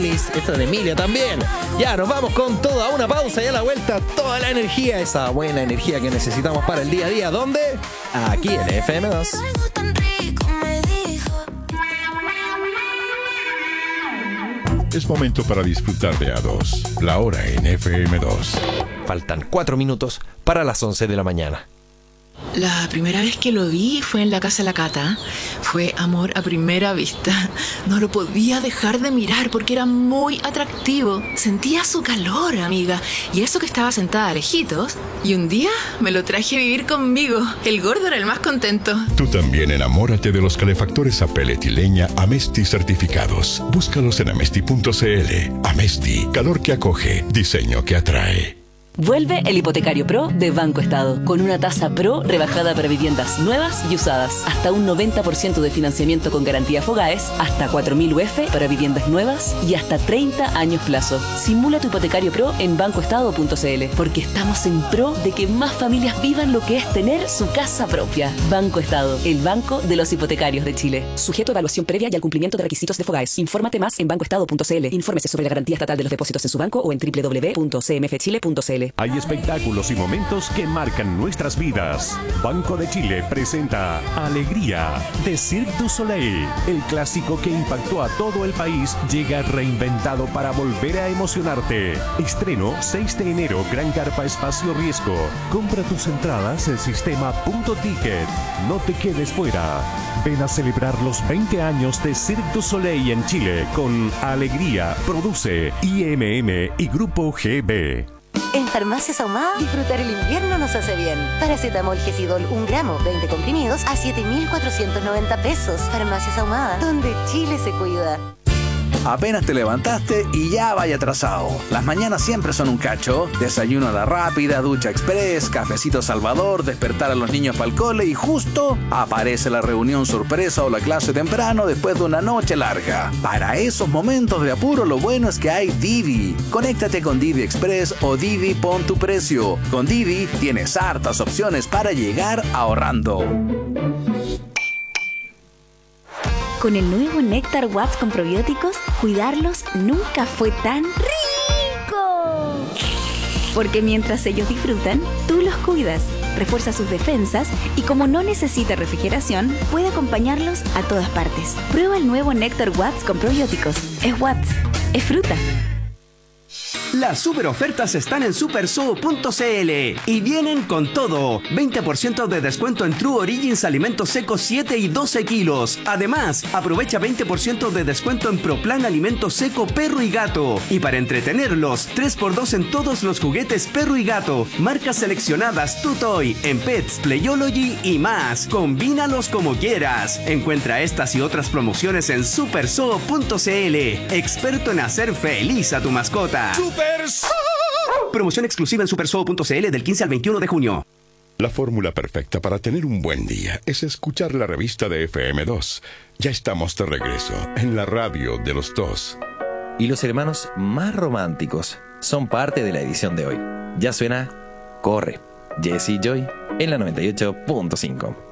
playlist, esta de Emilia también. Ya, nos vamos con toda una pausa y a la vuelta toda la energía, esa buena energía que necesitamos para el día a día. ¿Dónde? Aquí en FM2. Es momento para disfrutar de A2, la hora en FM2. Faltan 4 minutos para las 11 de la mañana. La primera vez que lo vi fue en la casa de la Cata. Fue amor a primera vista. No lo podía dejar de mirar porque era muy atractivo. Sentía su calor, amiga. Y eso que estaba sentada lejitos. Y un día me lo traje a vivir conmigo. El gordo era el más contento. Tú también enamórate de los calefactores a pellet y leña Amesti certificados. Búscalos en amesti.cl. Amesti, calor que acoge, diseño que atrae. Vuelve el Hipotecario Pro de Banco Estado, con una tasa Pro rebajada para viviendas nuevas y usadas, hasta un 90% de financiamiento con garantía Fogaes, hasta 4.000 UF para viviendas nuevas y hasta 30 años plazo. Simula tu Hipotecario Pro en bancoestado.cl, porque estamos en pro de que más familias vivan lo que es tener su casa propia. Banco Estado, el banco de los hipotecarios de Chile. Sujeto a evaluación previa y al cumplimiento de requisitos de Fogaes. Infórmate más en bancoestado.cl. Infórmese sobre la garantía estatal de los depósitos en su banco o en www.cmfchile.cl. Hay espectáculos y momentos que marcan nuestras vidas. Banco de Chile presenta Alegría de Cirque du Soleil. El clásico que impactó a todo el país llega reinventado para volver a emocionarte. Estreno 6 de enero, Gran Carpa Espacio Riesgo. Compra tus entradas en sistema.ticket. No te quedes fuera. Ven a celebrar los 20 años de Cirque du Soleil en Chile con Alegría. Produce IMM y Grupo GB. En Farmacias Ahumada, disfrutar el invierno nos hace bien. Paracetamol Gesidol 1 gramo, 20 comprimidos a 7.490 pesos. Farmacias Ahumada, donde Chile se cuida. Apenas te levantaste y ya vaya atrasado. Las mañanas siempre son un cacho. Desayuno a la rápida, ducha express, cafecito Salvador, despertar a los niños para el cole y justo aparece la reunión sorpresa o la clase temprano después de una noche larga. Para esos momentos de apuro, lo bueno es que hay Didi. Conéctate con Didi Express o Didi Pon tu Precio. Con Didi tienes hartas opciones para llegar ahorrando. Con el nuevo Néctar Watts con probióticos, cuidarlos nunca fue tan rico. Porque mientras ellos disfrutan, tú los cuidas, refuerza sus defensas y como no necesita refrigeración, puede acompañarlos a todas partes. Prueba el nuevo Néctar Watts con probióticos. Es Watts, es fruta. Las super ofertas están en supersoo.cl y vienen con todo. 20% de descuento en True Origins alimentos secos 7 y 12 kilos. Además, aprovecha 20% de descuento en Proplan alimento seco perro y gato. Y para entretenerlos, 3x2 en todos los juguetes perro y gato. Marcas seleccionadas Tutoy, en Pets, Playology y más. Combínalos como quieras. Encuentra estas y otras promociones en supersoo.cl. Experto en hacer feliz a tu mascota. Promoción exclusiva en supersoo.cl del 15 al 21 de junio. La fórmula perfecta para tener un buen día es escuchar la revista de FM2. Ya estamos de regreso en la radio de los dos. Y los hermanos más románticos son parte de la edición de hoy. Ya suena Corre, Jesse y Joy en la 98.5.